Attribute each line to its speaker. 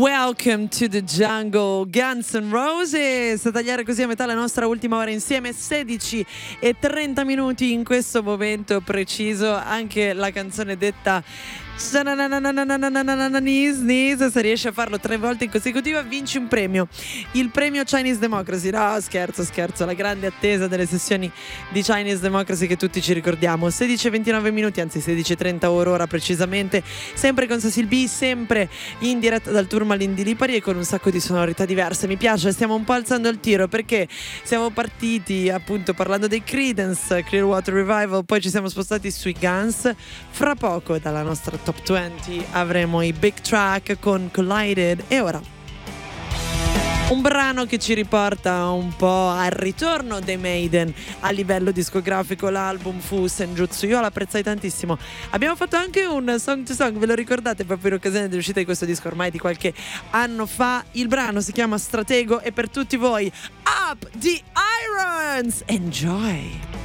Speaker 1: Welcome to the Jungle, Guns N' Roses. A tagliare così a metà la nostra ultima ora insieme, 16 e 30 minuti in questo momento preciso. Anche la canzone detta se riesci a farlo 3 volte in consecutiva vinci un premio, il premio Chinese Democracy. No, scherzo, la grande attesa delle sessioni di Chinese Democracy che tutti ci ricordiamo. 16:29 minuti, anzi 16:30 ora precisamente, sempre con Cecil B, sempre in diretta dal Tourmaline di Lipari e con un sacco di sonorità diverse. Mi piace, stiamo un po' alzando il tiro perché siamo partiti appunto parlando dei Creedence Clearwater Revival, poi ci siamo spostati sui Guns. Fra poco dalla nostra Top 20 avremo i Big Track con Collided e ora un brano che ci riporta un po' al ritorno dei Maiden a livello discografico. L'album fu Senjutsu, io l'apprezzai tantissimo. Abbiamo fatto anche un song to song, ve lo ricordate, proprio in occasione dell'uscita di questo disco ormai di qualche anno fa. Il brano si chiama Stratego e per tutti voi Up the Irons, enjoy.